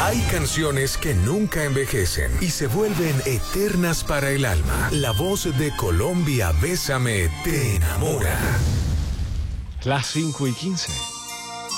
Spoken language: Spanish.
Hay canciones que nunca envejecen y se vuelven eternas para el alma. La voz de Colombia, Bésame, te enamora. Las 5:15.